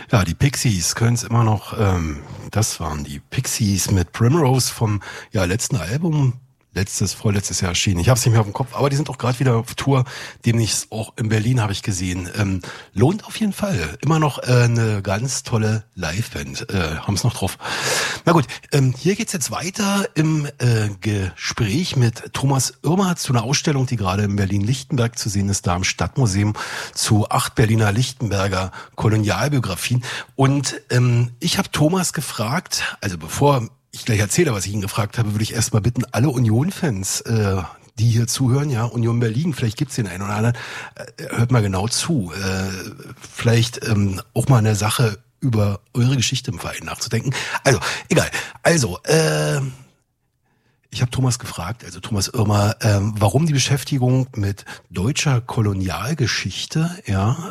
Ja, die Pixies können es immer noch, das waren die Pixies mit Primrose vom letzten Album, vorletztes Jahr erschienen. Ich habe es nicht mehr auf dem Kopf, aber die sind auch gerade wieder auf Tour, demnächst auch in Berlin, habe ich gesehen. Lohnt auf jeden Fall. Immer noch eine ganz tolle Liveband, haben es noch drauf. Na gut, hier geht's jetzt weiter im Gespräch mit Thomas Irmer zu einer Ausstellung, die gerade in Berlin-Lichtenberg zu sehen ist, da im Stadtmuseum zu 8 Berliner Lichtenberger Kolonialbiografien. Und ich habe Thomas gefragt, also bevor ich gleich erzähle, was ich ihn gefragt habe, würde ich erstmal bitten, alle Union-Fans, die hier zuhören, ja, Union Berlin, vielleicht gibt's den einen oder anderen, hört mal genau zu. Vielleicht auch mal eine Sache über eure Geschichte im Verein nachzudenken. Also, egal. Also, ich habe Thomas gefragt, also Thomas Irmer, warum die Beschäftigung mit deutscher Kolonialgeschichte, ja,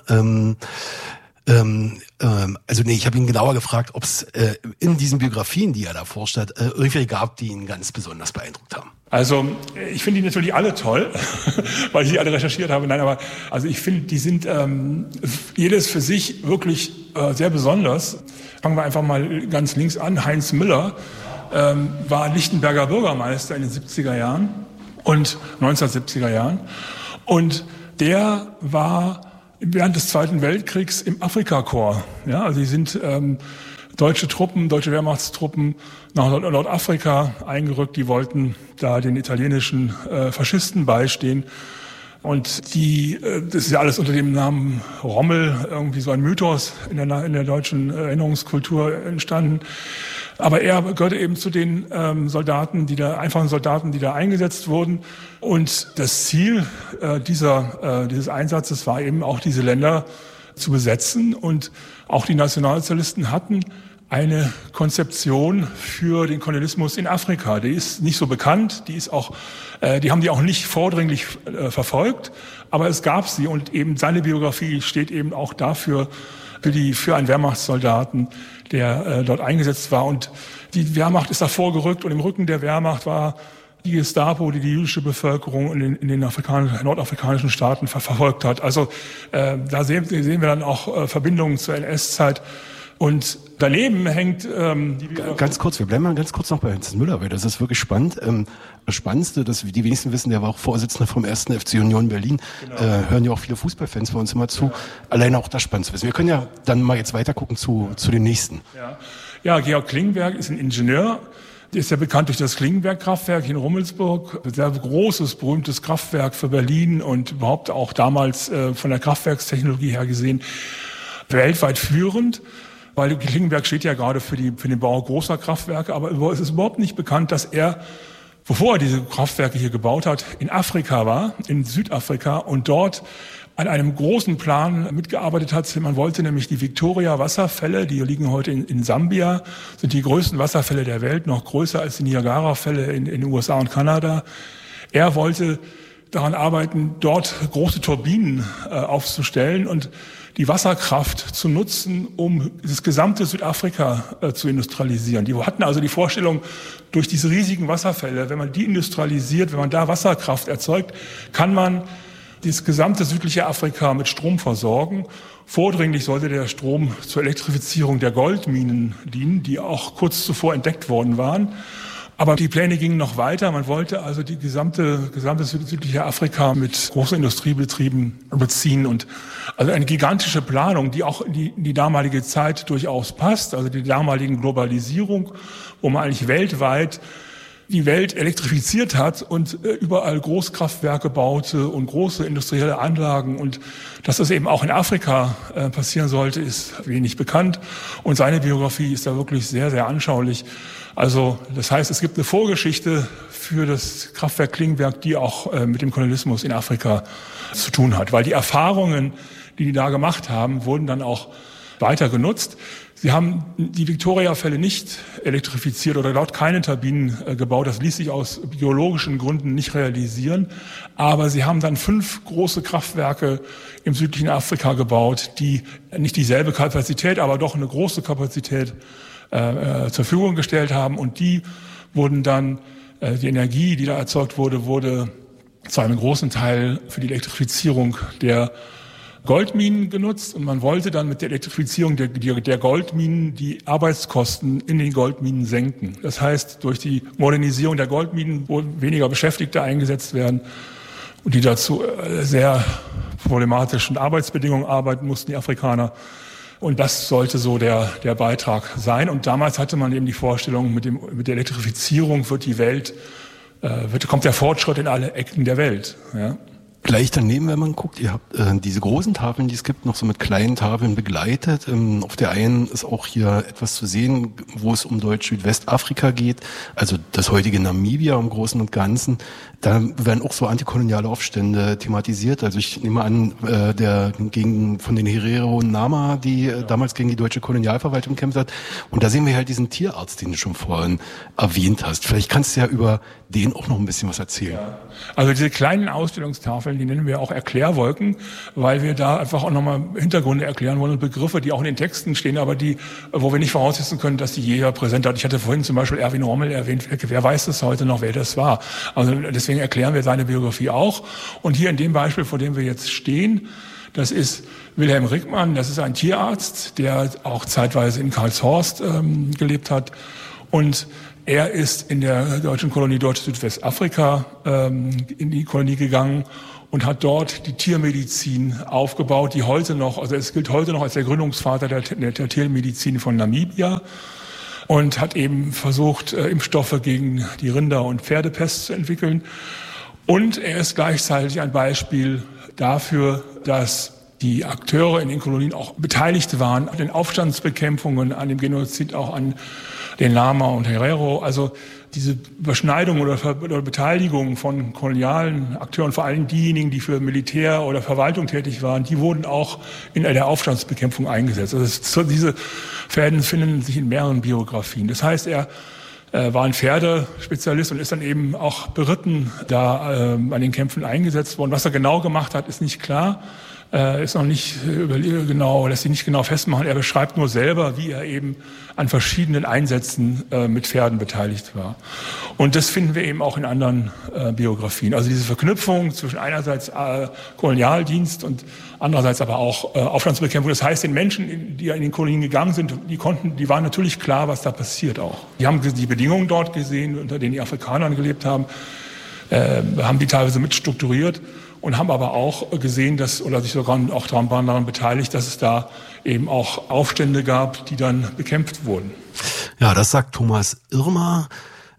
ich habe ihn genauer gefragt, ob es in diesen Biografien, die er da forscht hat, irgendwelche gab, die ihn ganz besonders beeindruckt haben. Also ich finde die natürlich alle toll, weil ich die alle recherchiert habe. Nein, aber also ich finde, die sind jedes für sich wirklich sehr besonders. Fangen wir einfach mal ganz links an. Heinz Müller war Lichtenberger Bürgermeister in den 70er Jahren und 1970er Jahren. Und der war während des Zweiten Weltkriegs im Afrikakorps. Ja, also die sind deutsche Wehrmachtstruppen nach Nordafrika eingerückt. Die wollten da den italienischen Faschisten beistehen. Und das ist ja alles unter dem Namen Rommel, irgendwie so ein Mythos in der deutschen Erinnerungskultur entstanden. Aber er gehörte eben zu den einfachen Soldaten, die da eingesetzt wurden. Und das Ziel dieses Einsatzes war eben auch, diese Länder zu besetzen. Und auch die Nationalsozialisten hatten eine Konzeption für den Kolonialismus in Afrika. Die ist nicht so bekannt, die haben die auch nicht vordringlich verfolgt, aber es gab sie, und eben seine Biografie steht eben auch dafür, für einen Wehrmachtssoldaten, der dort eingesetzt war. Und die Wehrmacht ist davor gerückt, und im Rücken der Wehrmacht war die Gestapo, die jüdische Bevölkerung in den nordafrikanischen Staaten verfolgt hat. Also da sehen wir dann auch Verbindungen zur NS-Zeit. Und daneben hängt Ganz kurz, wir bleiben mal ganz kurz noch bei Heinz Müller, weil das ist wirklich spannend. Das Spannendste, dass die wenigsten wissen, der war auch Vorsitzender vom 1. FC Union Berlin. Genau. Hören ja auch viele Fußballfans bei uns immer zu. Ja. Alleine auch das Spannendste wissen. Wir können ja dann mal jetzt weiter gucken zu den nächsten. Ja, Georg Klingenberg ist ein Ingenieur. Der ist ja bekannt durch das Klingenberg-Kraftwerk in Rummelsburg. Ein sehr großes, berühmtes Kraftwerk für Berlin und überhaupt auch damals von der Kraftwerkstechnologie her gesehen weltweit führend. Weil Klingenberg steht ja gerade für den Bau großer Kraftwerke, aber es ist überhaupt nicht bekannt, dass er, bevor er diese Kraftwerke hier gebaut hat, in Afrika war, in Südafrika, und dort an einem großen Plan mitgearbeitet hat. Man wollte nämlich die Victoria-Wasserfälle, die liegen heute in Sambia, sind die größten Wasserfälle der Welt, noch größer als die Niagara-Fälle in den USA und Kanada. Er wollte daran arbeiten, dort große Turbinen aufzustellen und die Wasserkraft zu nutzen, um das gesamte Südafrika zu industrialisieren. Die hatten also die Vorstellung, durch diese riesigen Wasserfälle, wenn man die industrialisiert, wenn man da Wasserkraft erzeugt, kann man das gesamte südliche Afrika mit Strom versorgen. Vordringlich sollte der Strom zur Elektrifizierung der Goldminen dienen, die auch kurz zuvor entdeckt worden waren. Aber die Pläne gingen noch weiter. Man wollte also die gesamte südliche Afrika mit großen Industriebetrieben beziehen, und also eine gigantische Planung, die auch in die damalige Zeit durchaus passt, also die damaligen Globalisierung, wo man eigentlich weltweit die Welt elektrifiziert hat und überall Großkraftwerke baute und große industrielle Anlagen. Und dass das eben auch in Afrika passieren sollte, ist wenig bekannt. Und seine Biografie ist da wirklich sehr, sehr anschaulich. Also das heißt, es gibt eine Vorgeschichte für das Kraftwerk Klingenberg, die auch mit dem Kolonialismus in Afrika zu tun hat. Weil die Erfahrungen, die da gemacht haben, wurden dann auch weiter genutzt. Sie haben die Victoria-Fälle nicht elektrifiziert oder dort keine Turbinen gebaut. Das ließ sich aus biologischen Gründen nicht realisieren. Aber sie haben dann 5 große Kraftwerke im südlichen Afrika gebaut, die nicht dieselbe Kapazität, aber doch eine große Kapazität zur Verfügung gestellt haben. Und die wurden dann, die Energie, die da erzeugt wurde zu einem großen Teil für die Elektrifizierung der Goldminen genutzt und man wollte dann mit der Elektrifizierung der Goldminen die Arbeitskosten in den Goldminen senken. Das heißt, durch die Modernisierung der Goldminen, wo weniger Beschäftigte eingesetzt werden und die dazu sehr problematischen Arbeitsbedingungen arbeiten mussten, die Afrikaner. Und das sollte so der Beitrag sein. Und damals hatte man eben die Vorstellung, mit der Elektrifizierung kommt der Fortschritt in alle Ecken der Welt. Ja. Gleich daneben, wenn man guckt, ihr habt diese großen Tafeln, die es gibt, noch so mit kleinen Tafeln begleitet. Auf der einen ist auch hier etwas zu sehen, wo es um Deutsch-Südwestafrika geht, also das heutige Namibia im Großen und Ganzen. Da werden auch so antikoloniale Aufstände thematisiert. Also ich nehme an, von den Herero und Nama, die damals gegen die deutsche Kolonialverwaltung gekämpft hat. Und da sehen wir halt diesen Tierarzt, den du schon vorhin erwähnt hast. Vielleicht kannst du ja über den auch noch ein bisschen was erzählen. Ja. Also diese kleinen Ausstellungstafeln, die nennen wir auch Erklärwolken, weil wir da einfach auch nochmal Hintergründe erklären wollen und Begriffe, die auch in den Texten stehen, aber wo wir nicht voraussetzen können, dass die jeder präsent hat. Ich hatte vorhin zum Beispiel Erwin Rommel erwähnt. Wer weiß das heute noch, wer das war? Also deswegen erklären wir seine Biografie auch. Und hier in dem Beispiel, vor dem wir jetzt stehen, das ist Wilhelm Rickmann. Das ist ein Tierarzt, der auch zeitweise in Karlshorst gelebt hat. Und er ist in der deutschen Kolonie Deutsch-Südwestafrika in die Kolonie gegangen und hat dort die Tiermedizin aufgebaut, die heute noch, also es gilt heute noch als der Gründungsvater der Tiermedizin von Namibia und hat eben versucht, Impfstoffe gegen die Rinder- und Pferdepest zu entwickeln. Und er ist gleichzeitig ein Beispiel dafür, dass die Akteure in den Kolonien auch beteiligt waren an den Aufstandsbekämpfungen, an dem Genozid, auch an den Lama und Herero. Also diese Überschneidung oder Beteiligung von kolonialen Akteuren, vor allem diejenigen, die für Militär oder Verwaltung tätig waren, die wurden auch in der Aufstandsbekämpfung eingesetzt. Also diese Fäden finden sich in mehreren Biografien. Das heißt, er war ein Pferdespezialist und ist dann eben auch beritten da an den Kämpfen eingesetzt worden. Was er genau gemacht hat, ist nicht klar. Ist noch nicht lässt sich nicht genau festmachen. Er beschreibt nur selber, wie er eben an verschiedenen Einsätzen mit Pferden beteiligt war. Und das finden wir eben auch in anderen Biografien. Also diese Verknüpfung zwischen einerseits Kolonialdienst und andererseits aber auch Aufstandsbekämpfung. Das heißt, den Menschen, die in den Kolonien gegangen sind, die waren natürlich klar, was da passiert auch. Die haben die Bedingungen dort gesehen, unter denen die Afrikaner gelebt haben, haben die teilweise mitstrukturiert. Und haben aber auch gesehen, oder sich sogar auch daran beteiligt, dass es da eben auch Aufstände gab, die dann bekämpft wurden. Ja, das sagt Thomas Irmer.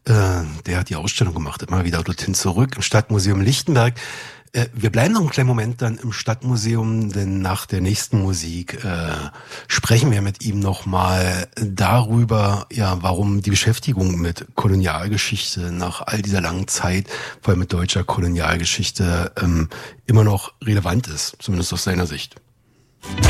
Der hat die Ausstellung gemacht, immer wieder dorthin zurück im Stadtmuseum Lichtenberg. Wir bleiben noch einen kleinen Moment dann im Stadtmuseum, denn nach der nächsten Musik sprechen wir mit ihm nochmal darüber, ja, warum die Beschäftigung mit Kolonialgeschichte nach all dieser langen Zeit, vor allem mit deutscher Kolonialgeschichte, immer noch relevant ist, zumindest aus seiner Sicht.